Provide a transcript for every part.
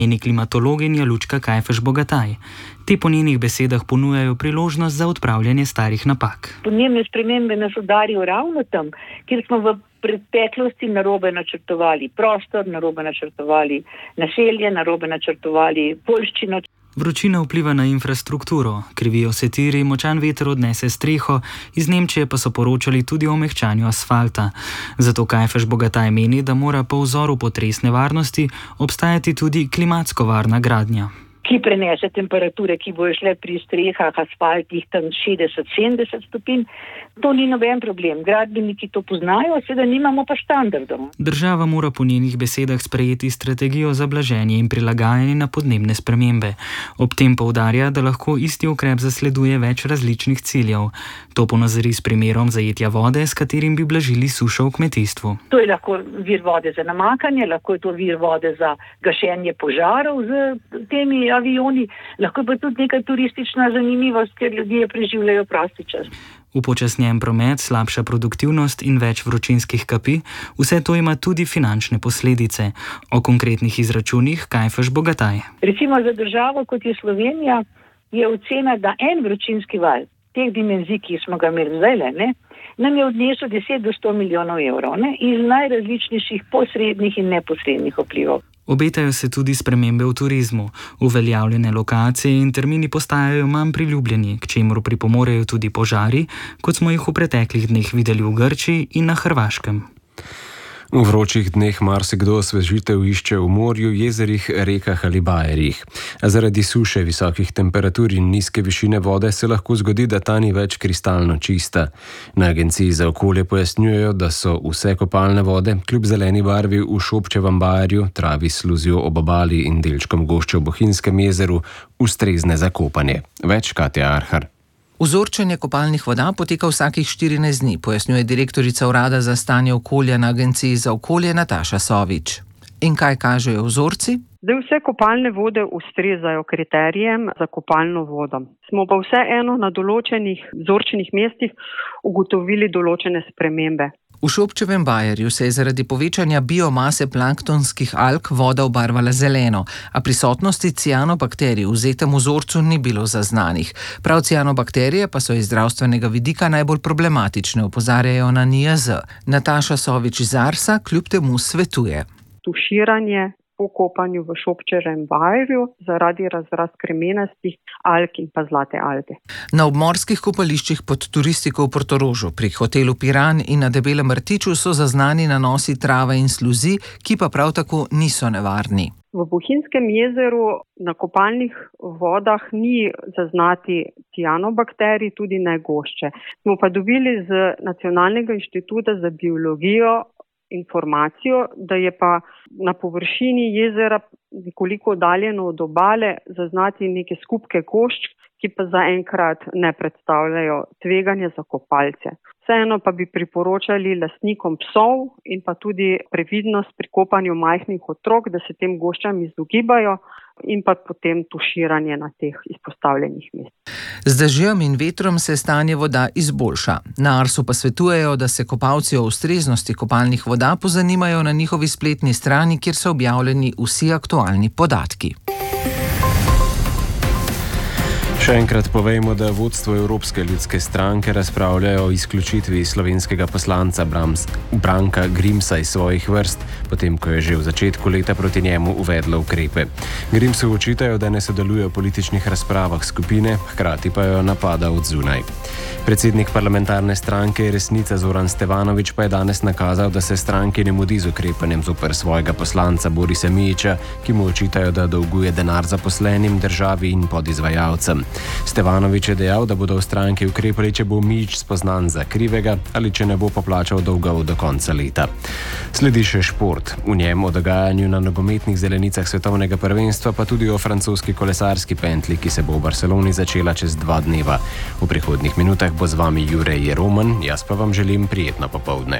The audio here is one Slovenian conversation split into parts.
Njeni klimatologinja Lučka Kajfež-Bogataj. Te po njenih besedah ponujajo priložnost za odpravljanje starih napak. Podnebne spremembe nas udarijo ravno tam, kjer smo v preteklosti narobe načrtovali prostor, narobe načrtovali naselje, narobe načrtovali poljščino. Vročina vpliva na infrastrukturo, krivijo se tiri, močan veter odnese streho, iz Nemčije pa so poročali tudi o mehčanju asfalta. Zato Kajfež-Bogataj meni, da mora po vzoru potresne varnosti obstajati tudi klimatsko varna gradnja. Ki prenese temperature, ki bojo šle pri strehah, asfaltih tam 60-70 stopinj. To ni noben problem. Gradbeniki to poznajo, seveda nimamo pa standardov. Država mora po njenih besedah sprejeti strategijo za blaženje in prilagajanje na podnebne spremembe. Ob tem poudarja, da lahko isti ukrep zasleduje več različnih ciljev. To ponazori s primerom zajetja vode, s katerim bi blažili sušo v kmetijstvu. To je lahko vir vode za namakanje, lahko je to vir vode za gašenje požarov z temi avioni, lahko pa tudi neka turistična zanimivost, ker ljudje preživljajo prosti čas. Upočasnjen promet, slabša produktivnost in več vročinskih kapi, vse to ima tudi finančne posledice. O konkretnih izračunih Kajfež-Bogataj. Recimo za državo, kot je Slovenija, je ocena, da en vročinski val, teh dimenzij, ki smo ga imeli zdaj, nam je odnesel 10 do 100 milijonov evrov, iz najrazličnejših posrednih in neposrednih vplivov. Obetajo se tudi spremembe v turizmu. Uveljavljene lokacije in termini postajajo manj priljubljeni, k čemur pripomorejo tudi požari, kot smo jih v preteklih dneh videli v Grčiji in na Hrvaškem. V vročih dneh marsikdo osvežitev išče v morju, jezerih, rekah ali bajerjih. A zaradi suše, visokih temperatur in nizke višine vode se lahko zgodi, da ta ni več kristalno čista. Na Agenciji za okolje pojasnjujejo, da so vse kopalne vode, kljub zeleni barvi v Šobčevem bajerju, travi s sluzjo ob obali in delčkom gošče v Bohinjskem jezeru, ustrezne za kopanje. Več Katja Arhar. Vzorčenje kopalnih voda poteka vsakih 14 dni, pojasnjuje direktorica Urada za stanje okolja na Agenciji za okolje Nataša Sovič. In kaj kažejo vzorci? Da vse kopalne vode ustrezajo kriterijem za kopalno vodo. Smo pa vseeno na določenih vzorčenih mestih ugotovili določene spremembe. V Šobčevem bajerju se je zaradi povečanja biomase planktonskih alg voda obarvala zeleno, a prisotnosti cianobakterij v vzetem vzorcu ni bilo zaznanih. Prav cianobakterije pa so iz zdravstvenega vidika najbolj problematične, opozarjajo na NIJZ. Nataša Sovič iz Arsa kljub temu svetuje. Tuširanje po kopanju v Šobčevem bajerju zaradi razkremenastih alg in pa zlate alge. Na obmorskih kopališčih pod turistiko v Portorožu, pri hotelu Piran in na Debelem rtiču so zaznani nanosi trave in sluzi, ki pa prav tako niso nevarni. V Bohinjskem jezeru na kopalnih vodah ni zaznati cianobakterij, tudi ne gošče. Smo pa dobili z Nacionalnega inštituta za biologijo informacijo, da je pa na površini jezera nekoliko oddaljeno od obale zaznati neke skupke gošč, ki pa zaenkrat ne predstavljajo tveganja za kopalce. Vseeno pa bi priporočali lastnikom psov in pa tudi previdnost pri kopanju majhnih otrok, da se tem goščam izogibajo in pa potem tuširanje na teh izpostavljenih mestih. Z dežjem in vetrom se stanje voda izboljša. Na Arsu pa svetujejo, da se kopalci o ustreznosti kopalnih voda pozanimajo na njihovi spletni strani, kjer so objavljeni vsi aktualni podatki. Še enkrat povejmo, da vodstvo Evropske ljudske stranke razpravljajo o izključitvi slovenskega poslanca Branka Grimsa iz svojih vrst, potem ko je že v začetku leta proti njemu uvedlo ukrepe. Grimsu očitajo, da ne sodeluje v političnih razpravah skupine, hkrati pa jo napada od zunaj. Predsednik parlamentarne stranke Resnica Zoran Stevanović pa je danes nakazal, da se stranki ne mudi z ukrepanjem zoper svojega poslanca Borisa Mijića, ki mu očitajo, da dolguje denar zaposlenim, državi in podizvajalcem. Stevanović je dejal, da bodo v stranki ukrepali, če bo Mijić spoznan za krivega ali če ne bo poplačal dolgov do konca leta. Sledi še šport. V njem o dogajanju na nogometnih zelenicah svetovnega prvenstva, pa tudi o francoski kolesarski pentli, ki se bo v Barceloni začela čez 2 dneva. V prihodnjih minutah bo z vami Jurej Jeroman, jaz pa vam želim prijetno popoldne.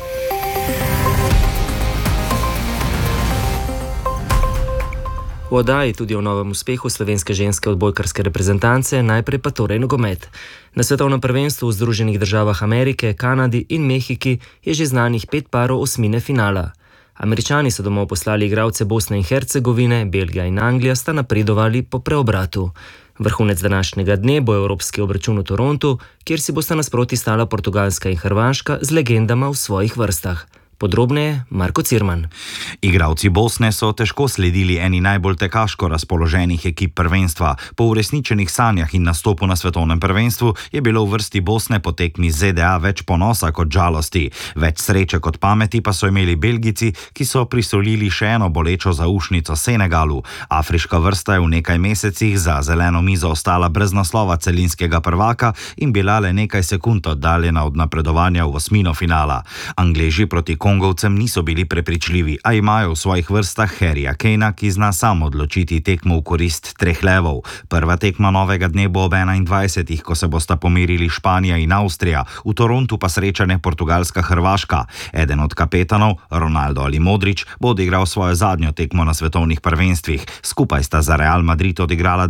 V oddaji tudi o novem uspehu slovenske ženske odbojkarske reprezentance, najprej pa torej nogomet. Na svetovnem prvenstvu v Združenih državah Amerike, Kanadi in Mehiki je že znanih 5 parov osmine finala. Američani so domov poslali igralce Bosne in Hercegovine, Belgija in Anglija sta napredovali po preobratu. Vrhunec današnjega dne bo evropski obračun v Torontu, kjer si bosta nasproti stala Portugalska in Hrvaška z legendama v svojih vrstah. Podrobneje Marko Cirman. Igralci Bosne so težko sledili eni najbolj tekaško razpoloženih ekip prvenstva. Po uresničenih sanjah in nastopu na svetovnem prvenstvu je bilo v vrsti Bosne po tekmi ZDA več ponosa kot žalosti. Več sreče kot pameti pa so imeli Belgijci, ki so prisolili še eno bolečo zaušnico Senegalu. Afriška vrsta je v nekaj mesecih za zeleno mizo ostala brez naslova celinskega prvaka in bila le nekaj sekund oddaljena od napredovanja v osmino finala. Angleži proti Kongovcem niso bili prepričljivi, a imajo v svojih vrstah Harryja Kanea, ki zna sam odločiti tekmo v korist 3 levov. Prva tekma novega dne bo ob 21, ko se bosta pomerili Španija in Avstrija, v Torontu pa srečanje Portugalska-Hrvaška. Eden od kapetanov, Ronaldo ali Modrić, bo odigral svojo zadnjo tekmo na svetovnih prvenstvih. Skupaj sta za Real Madrid odigrala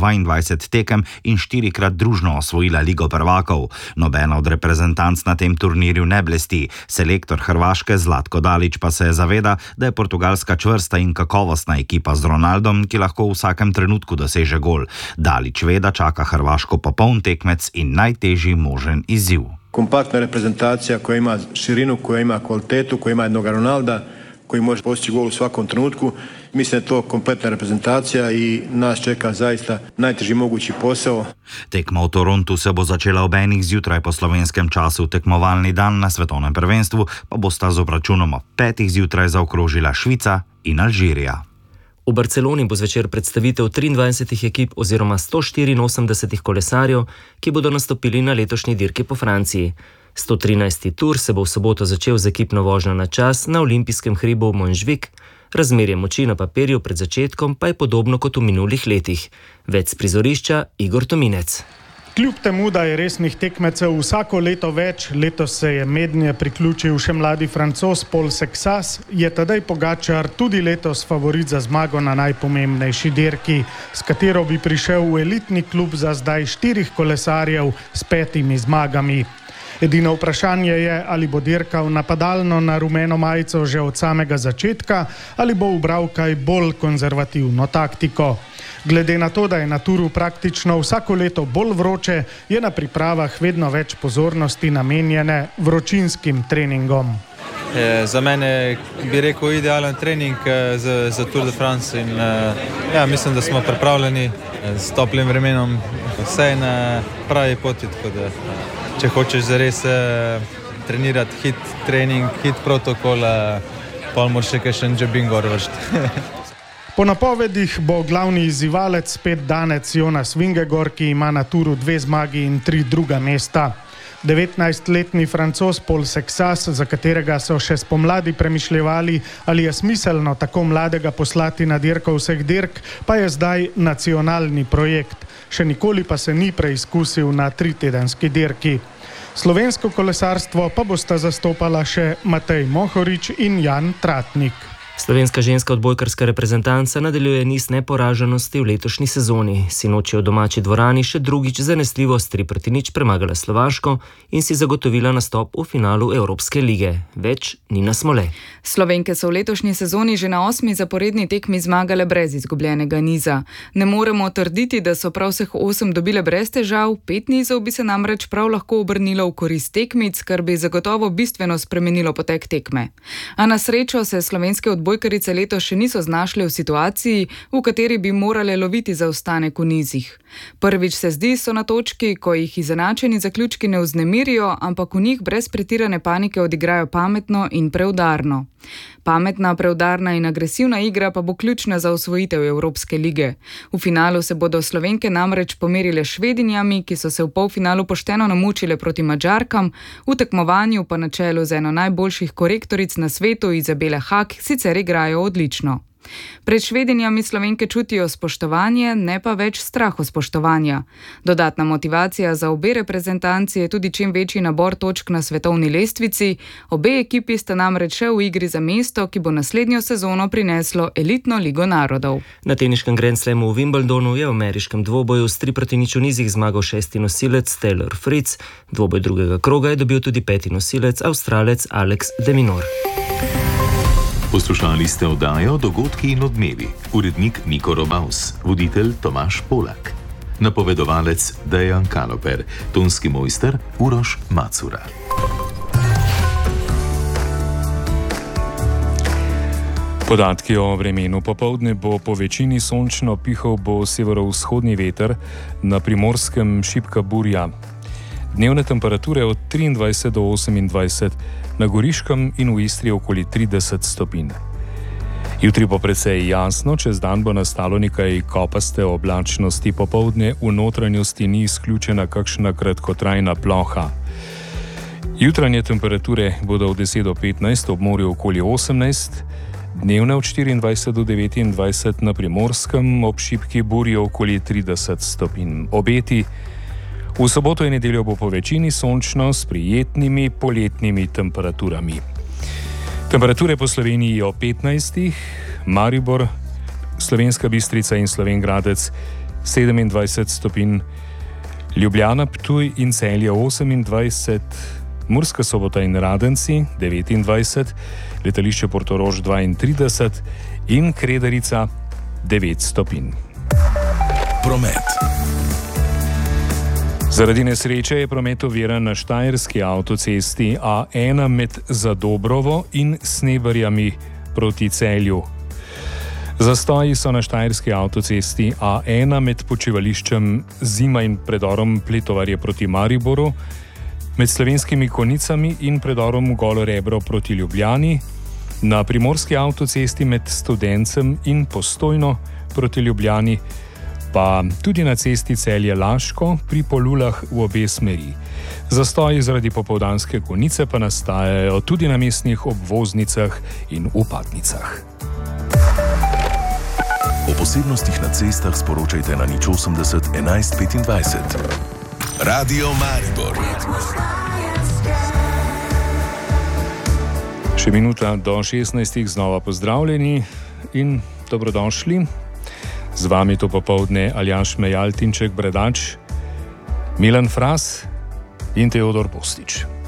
222 tekem in 4-krat družno osvojila Ligo prvakov. Nobena od reprezentanc na tem turnirju ne blesti. Selektor Hrvaške Zlatko Dalić pa se zaveda, da je Portugalska čvrsta in kakovostna ekipa z Ronaldom, ki lahko v vsakem trenutku doseže gol. Dalić ve, da čaka Hrvaško popoln tekmec in najtežji možen izziv. Kompaktna reprezentacija koja ima širinu, koja ima kvalitetu, koja ima jednog Ronalda, koji može postići gol u svakom trenutku. Mislim da je to kompletna reprezentacija i nas čeka zaista najtežji mogući posao. Tekma v Torontu se bo začela ob 1 zjutraj po slovenskem času. Tekmovalni dan na svetovnem prvenstvu pa bosta z obračunom ob 5 zjutraj zaokrožila Švica in Alžirija. V Barceloni bo zvečer predstavitev 23 ekip oziroma 184 kolesarjev, ki bodo nastopili na letošnji dirki po Franciji. 113. tur se bo v soboto začel z ekipno vožnjo na čas na olimpijskem hribu Montjuic. Razmerje moči na papirju pred začetkom pa je podobno kot v minulih letih. Več z prizorišča Igor Tominec. Kljub temu, da je resnih tekmecev vsako leto več, letos se je mednje priključil še mladi Francoz Paul Sexas, je Tadej Pogačar tudi letos favorit za zmago na najpomembnejši dirki, s katero bi prišel v elitni klub za zdaj 4 kolesarjev s 5 zmagami. Edino vprašanje je, ali bo dirkal napadalno na rumeno majico že od samega začetka ali bo ubral kaj bolj konzervativno taktiko. Glede na to, da je na turu praktično vsako leto bolj vroče, je na pripravah vedno več pozornosti namenjene vročinskim treningom. Za mene bi rekel idealen trening za Tour de France in mislim, da smo pripravljeni s toplim vremenom, vse na pravi poti, tako da če hočeš zares trenirati hit trening, hit protokol, pa moraš še kakšen jobbing gor vršiti. Po napovedih bo glavni izzivalec spet danec Jonas Vingegaard, ki ima na turu 2 zmagi in 3 druga mesta. 19-letni Francoz Paul Sexas, za katerega so še spomladi premišljevali, ali je smiselno tako mladega poslati na dirko vseh dirk, pa je zdaj nacionalni projekt. Še nikoli pa se ni preizkusil na 3-tedenski dirki. Slovensko kolesarstvo pa bosta zastopala še Matej Mohorič in Jan Tratnik. Slovenska ženska odbojkarska reprezentanca nadaljuje niz neporaženosti v letošnji sezoni. Sinoči je v domači dvorani še drugič zanesljivo s 3-0 premagala Slovaško in si zagotovila nastop v finalu Evropske lige. Več Nina Smole. Slovenke so v letošnji sezoni že na 8. zaporedni tekmi zmagale brez izgubljenega niza. Ne moremo trditi, da so prav vseh 8 dobile brez težav, 5 nizov bi se namreč prav lahko obrnilo v korist tekmic, kar bi zagotovo bistveno spremenilo potek tekme. A na srečo se slovenske odbojkarice letos še niso znašle v situaciji, v kateri bi morale loviti zaostanek v nizih. Prvič se zdi, so na točki, ko jih izenačeni zaključki ne vznemirijo, ampak v njih brez pretirane panike odigrajo pametno in preudarno. Pametna, preudarna in agresivna igra pa bo ključna za osvojitev Evropske lige. V finalu se bodo Slovenke namreč pomerile Švedinjami, ki so se v polfinalu pošteno namučile proti Madžarkam, v tekmovanju pa na čelu z eno najboljših korektoric na svetu Izabele Hak sicer igrajo odlično. Pred Švedinjami Slovenke čutijo spoštovanje, ne pa več strahospoštovanja. Dodatna motivacija za obe reprezentanci je tudi čim večji nabor točk na svetovni lestvici. Obe ekipi sta namreč še v igri za mesto, ki bo naslednjo sezono prineslo elitno ligo narodov. Na teniškem Grand Slamu v Wimbledonu je v ameriškem dvoboju s 3-0 v nizih zmagal 6. nosilec Taylor Fritz. Dvoboj drugega kroga je dobil tudi 5. nosilec Avstralec Alex de Minaur. Poslušali ste oddajo Dogodki in odmevi. Urednik Niko Robaus, voditelj Tomaž Polak. Napovedovalec Dejan Kaloper, tonski mojster Uroš Macura. Podatki o vremenu. Popoldne bo po večini sončno, pihal bo severovzhodni veter, na Primorskem šibka burja. Dnevne temperature od 23 do 28, na Goriškem in v Istri okoli 30 stopinj. Jutri bo precej jasno, čez dan bo nastalo nekaj kopaste oblačnosti, popoldne v notranjosti ni izključena kakšna kratkotrajna ploha. Jutranje temperature bodo od 10 do 15, ob morju okoli 18, dnevne od 24 do 29, na Primorskem ob šibki burji okoli 30 stopinj. Obeti: v soboto in nedeljo bo po večini sončno s prijetnimi poletnimi temperaturami. Temperature po Sloveniji o 15, Maribor, Slovenska Bistrica in Slovenj Gradec 27 stopinj, Ljubljana, Ptuj in Celje 28, Murska Sobota in Radenci 29, letališče Portorož 32 in Kredarica 9 stopinj. Promet. Zaradi nesreče je promet oviran na štajerski avtocesti A1 med Zadobrovo in Sneberjami proti Celju. Zastoji so na štajerski avtocesti A1 med počivališčem Zima in predorom Pletovarje proti Mariboru, med Slovenskimi Konicami in predorom Golo Rebro proti Ljubljani, na primorski avtocesti med Studencem in Postojno proti Ljubljani, pa tudi na cesti Celje-Laško pri Polulah v obe smeri. Zastoji zaradi popoldanske konice pa nastajajo tudi na mestnih obvoznicah in vpadnicah. O posebnostih na cestah sporočajte na 080 11 25. Radio Maribor. Še minuta do 16. znova pozdravljeni in dobrodošli. Z vami to popoldne Aljaž Mejaltinček, Bredač, Milan Fras in Teodor Postič.